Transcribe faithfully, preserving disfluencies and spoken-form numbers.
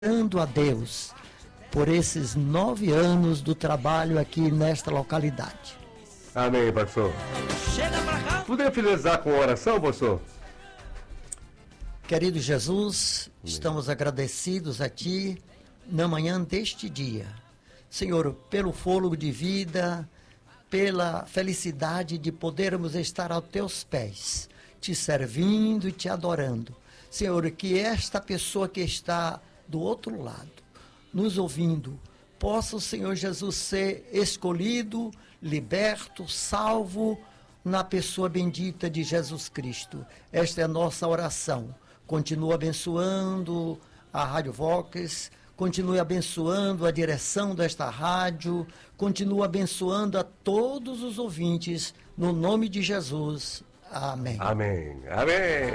Agradecendo a Deus por esses nove anos do trabalho aqui nesta localidade. Amém, pastor. Chega pra cá. Poderia finalizar com oração, pastor? Querido Jesus, estamos agradecidos a Ti na manhã deste dia. Senhor, pelo fôlego de vida, pela felicidade de podermos estar aos Teus pés, Te servindo e Te adorando. Senhor, que esta pessoa que está do outro lado, nos ouvindo, possa o Senhor Jesus ser escolhido, liberto, salvo na pessoa bendita de Jesus Cristo. Esta é a nossa oração. Continua abençoando a Rádio Vox, continue abençoando a direção desta rádio, continue abençoando a todos os ouvintes, no nome de Jesus. Amém. Amém. Amém.